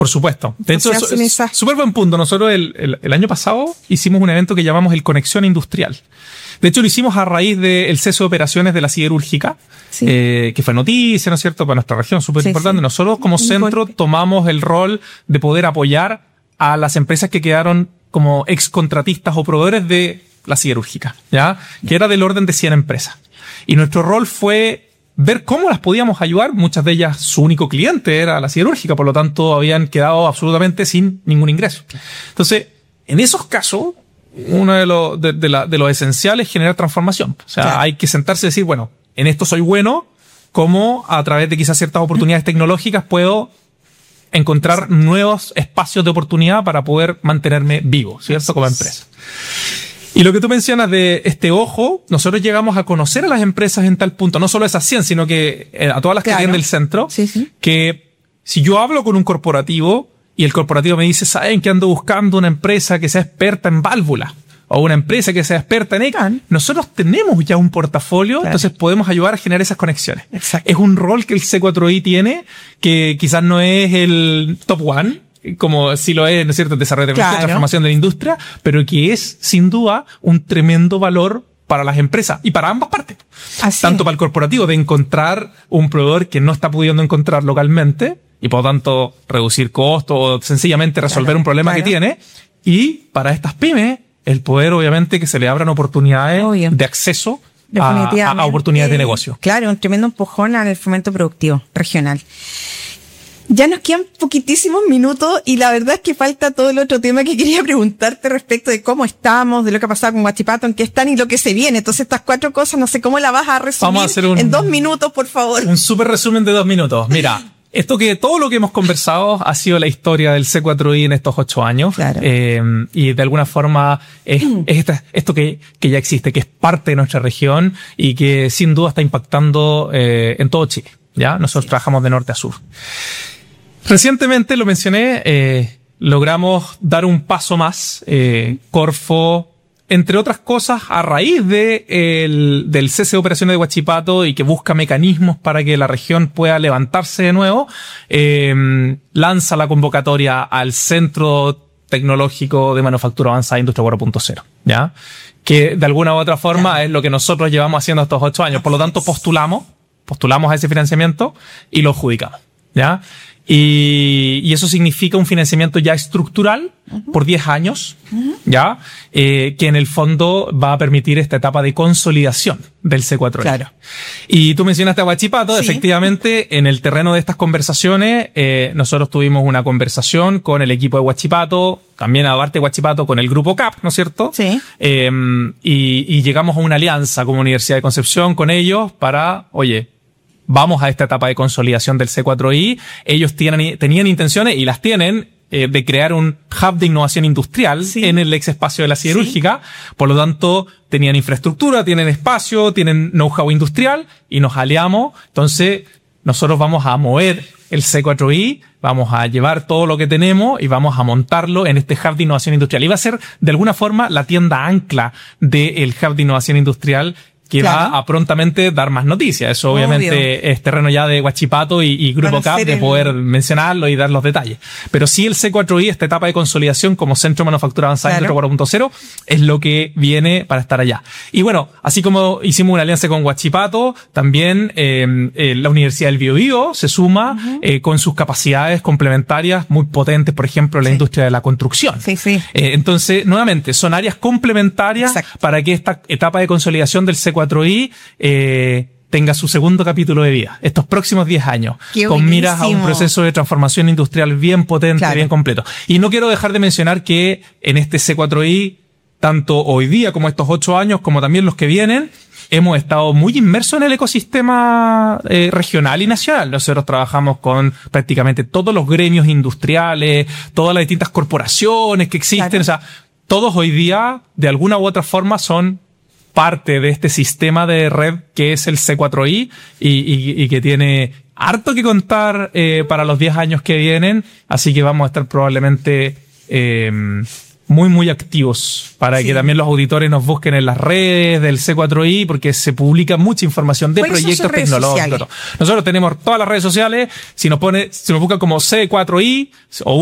Por supuesto. De hecho, hacen esas... súper buen punto. Nosotros el año pasado hicimos un evento que llamamos el Conexión Industrial. De hecho, lo hicimos a raíz del cese de operaciones de la siderúrgica, Sí. Que fue noticia, ¿no es cierto?, para nuestra región, súper importante. Sí. Nosotros como centro tomamos el rol de poder apoyar a las empresas que quedaron como excontratistas o proveedores de la siderúrgica, ¿ya? Que era del orden de 100 empresas. Y nuestro rol fue ver cómo las podíamos ayudar. Muchas de ellas, su único cliente era la siderúrgica, por lo tanto habían quedado absolutamente sin ningún ingreso. Entonces, en esos casos, uno de los esenciales es generar transformación. O sea, hay que sentarse y decir, bueno, en esto soy bueno, cómo a través de quizás ciertas oportunidades tecnológicas puedo encontrar nuevos espacios de oportunidad para poder mantenerme vivo, ¿cierto? Como empresa. Y lo que tú mencionas de este ojo, nosotros llegamos a conocer a las empresas en tal punto, no solo esas 100, sino que a todas las que tienen del centro, que si yo hablo con un corporativo y el corporativo me dice, ¿saben que ando buscando una empresa que sea experta en válvulas? O una empresa que sea experta en ECAN, nosotros tenemos ya un portafolio, entonces podemos ayudar a generar esas conexiones. Exacto. Es un rol que el C4I tiene, que quizás no es el top one, como si lo es, ¿no es cierto?, el desarrollo de la transformación de la industria, pero que es, sin duda, un tremendo valor para las empresas y para ambas partes. Tanto para el corporativo de encontrar un proveedor que no está pudiendo encontrar localmente y por lo tanto reducir costos o sencillamente resolver un problema que tiene, y para estas pymes el poder, obviamente, que se le abran oportunidades de acceso a oportunidades de negocio. Claro, un tremendo empujón al fomento productivo regional. Ya nos quedan poquitísimos minutos y la verdad es que falta todo el otro tema que quería preguntarte respecto de cómo estamos, de lo que ha pasado con Huachipato, en qué están y lo que se viene. Entonces estas 4 cosas, no sé cómo la vas a resumir. Vamos a hacer en 2 minutos, por favor. Un súper resumen de 2 minutos. Mira, todo lo que hemos conversado ha sido la historia del C4I en estos 8 años. Claro. Y de alguna forma es esto que ya existe, que es parte de nuestra región y que sin duda está impactando en todo Chile. ¿Ya? Nosotros trabajamos de norte a sur. Recientemente, lo mencioné, logramos dar un paso más. Corfo, entre otras cosas, a raíz del cese de operaciones de Huachipato y que busca mecanismos para que la región pueda levantarse de nuevo, lanza la convocatoria al Centro Tecnológico de Manufactura Avanzada Industria 4.0, ¿ya? Que de alguna u otra forma es lo que nosotros llevamos haciendo estos 8 años. Por lo tanto, postulamos a ese financiamiento y lo adjudicamos, ¿ya? Y eso significa un financiamiento ya estructural por 10 años, ¿ya? Que en el fondo va a permitir esta etapa de consolidación del C4I. Claro. Y tú mencionaste a Huachipato, efectivamente, en el terreno de estas conversaciones, nosotros tuvimos una conversación con el equipo de Huachipato, también aparte de Huachipato, con el grupo CAP, ¿no es cierto? Sí. Y llegamos a una alianza como Universidad de Concepción con ellos para, vamos a esta etapa de consolidación del C4I. Ellos tenían intenciones, y las tienen, de crear un hub de innovación industrial en el ex espacio de la siderúrgica. Por lo tanto, tenían infraestructura, tienen espacio, tienen know-how industrial, y nos aliamos. Entonces, nosotros vamos a mover el C4I, vamos a llevar todo lo que tenemos y vamos a montarlo en este hub de innovación industrial. Y va a ser, de alguna forma, la tienda ancla del hub de innovación industrial, que va a prontamente dar más noticias. Eso obviamente es terreno ya de Huachipato y Grupo CAP de poder mencionarlo y dar los detalles. Pero sí, el C4I, esta etapa de consolidación como Centro de Manufactura Avanzada Industria 4.0, es lo que viene para estar allá. Y bueno, así como hicimos una alianza con Huachipato, también la Universidad del Biobío se suma con sus capacidades complementarias muy potentes, por ejemplo, en la industria de la construcción. Entonces, nuevamente, son áreas complementarias para que esta etapa de consolidación del C4I tenga su segundo capítulo de vida, estos próximos 10 años, con miras a un proceso de transformación industrial bien potente, bien completo. Y no quiero dejar de mencionar que en este C4I, tanto hoy día como estos 8 años, como también los que vienen, hemos estado muy inmersos en el ecosistema regional y nacional. Nosotros trabajamos con prácticamente todos los gremios industriales, todas las distintas corporaciones que existen. O sea, todos hoy día, de alguna u otra forma, son parte de este sistema de red que es el C4I y que tiene harto que contar para los 10 años que vienen, así que vamos a estar probablemente muy activos para que también los auditores nos busquen en las redes del C4I, porque se publica mucha información de proyectos tecnológicos. Nosotros tenemos todas las redes sociales. Si nos buscan como C4I o